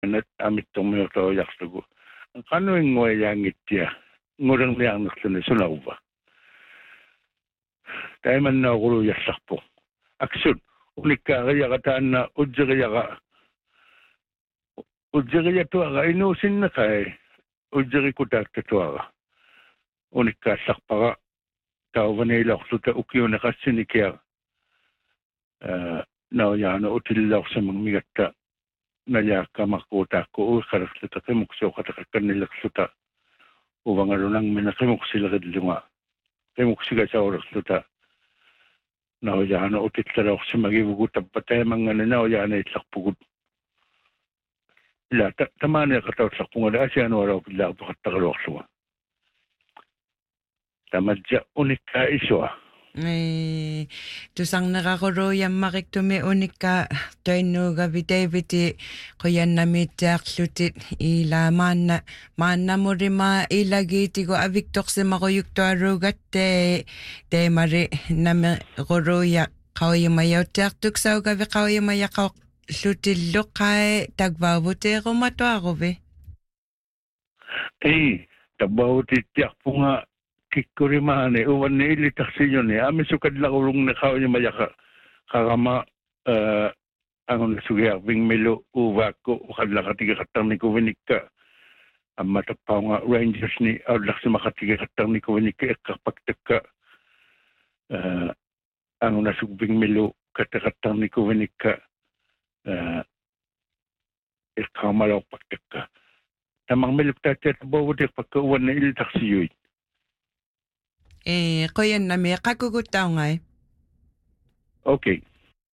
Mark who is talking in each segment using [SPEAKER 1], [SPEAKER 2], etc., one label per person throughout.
[SPEAKER 1] Net amit tomiorto yaksugu. Kanu ngoy yangitya. Ngurang yang naksune sulauba. Taiman na guru yasakpo. Aksud unika kaya katana ujriya ujriya to aga inusin na kay ujri kutak to aga. Unika sakpara kawanila suta ukyo na kasinikia. Na yana utilaw sa mga migata na kamakota ko karaksuta kemukso katakanilaksuta ubangarunang minakimuksilagad lima kemuksiga sa oraksuta na yana utitlaw sa magibugutab patay mga na yana itlakpugod ila tamana kataw sakpunga asya ano araw bila pakatakaloksuwa tamadya unika iswa.
[SPEAKER 2] Tusang nakakuro yung makiktume unika toinu gabi David kuyan namitiak lutit ila mana mo rima ilagiti ko aviktok si makoyuk to arugat de mari nami kuro ya kaway mayaw tiak tuksaw gabi kaway mayaw lutilok kay tagbabute ko mato ako be.
[SPEAKER 1] Tagbabute tiak po nga kikurimane uwan ni ilitaksi yun amin sukad lakurong na kao niya mayaka kakama ang nasugiyak bing milo uwa ko ukad lakatiga katang ni kuwinika ang matapaw nga rangers ni awlak si makatiga katang ni kuwinika ikapagtaka ang nasugbing milo katakatang ni kuwinika ikamalaw pagtaka tamang milok tatya tabawadik pagkauwan na ilitaksi yun.
[SPEAKER 2] Koyan na may kakugutaw nga.
[SPEAKER 1] Okay.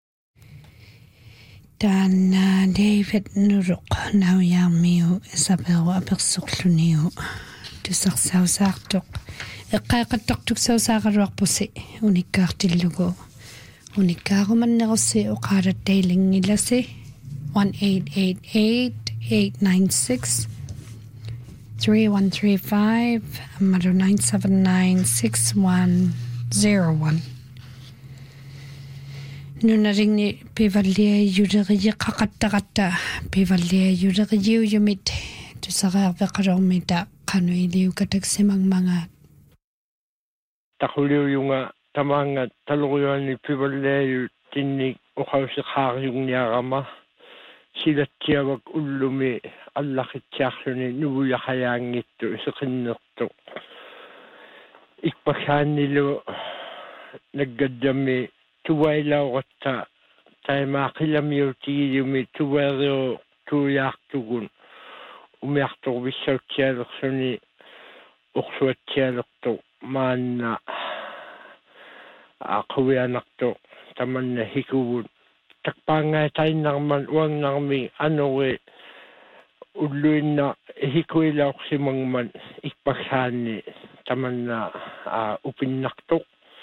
[SPEAKER 3] Dan David Nuruk now yang miu Isabel abersuklu niu. Tusak sausaktok. Kakakatok tuk sausakarwak pusi. Unikar tilugo. Unikar man nersi ukara tailing nilasi. 1-888-896 3135 Amado 979-6101 Nunaring ni pivalia yudari kakata pivalia yudari yumit to sagar bekaromita kanu iliu kataksimang mga
[SPEAKER 4] takuliw yung tamanga taluyuan ni pivalia yu tinik ukaw si karyong niyarama sila tiyawag ulumi allakit tiyaksunin nubuya kayangit to isa kinokto ikpakyan nilo naggadami tuwailaw kata tayo makilamiw tiyumi tuwairo tuyak tugun umiyak to bisaw tiyalok suni ukswat tiyalok to mana kawianak to taman na hikuwun takpangay tayo naman uwang namin uluin na hikuilaw si mangman ikpaksani taman na upinaktok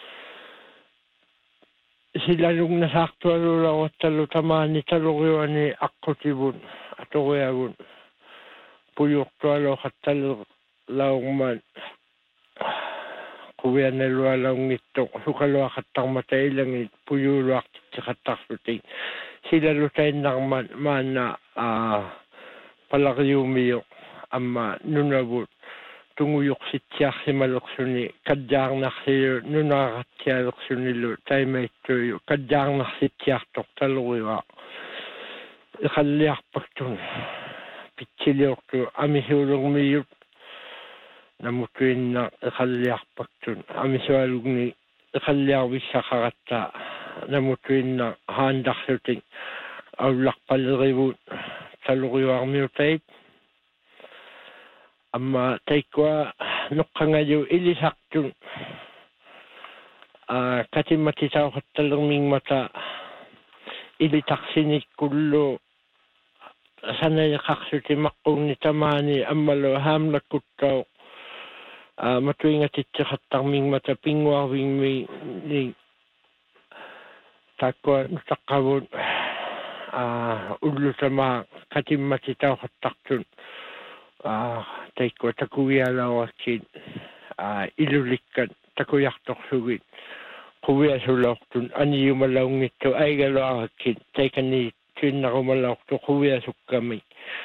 [SPEAKER 4] sila nung nasakto lang talo taman ni talukyo ni ako tibun ato kaya bun puyok to alo katalo laong man kuya na luwalaw nito sukalo katang matay lang puyulak kataksuting sila lutay ng mana palakiyumiyo ama nunabut tunguyok si tiyak si maluksuni kadyang na siyo nunakatya luksuni lo tayo may tuyo kadyang na si tiyak tok taluwa ikaliyak pagtun pichiliyok to amihulong miyot namutuin na ikaliyak pagtun amihulong ni ikaliyak wisa kakata namutuin na handak suting awlak paliribut talukuyang miyotay ama taikwa nukangayo ilisaktung kasi matitaw katalungming mata ilitaksinit kullo sanay kaksuti makong ni tamani amalo hamlak kutaw matuing at itsikatangming mata pingwawing may takwa nutakawon ulo sama kasi matitaw kataktun taikwa takuya lawakin ilulikan takuyak toksugin kuya sulok tun ani yumalawng ito ay galawakin taikan ni tun na kumalawak to kuya sukami